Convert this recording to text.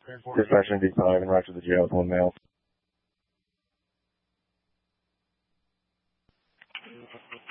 Dispatch ND5 and right to the jail with one male.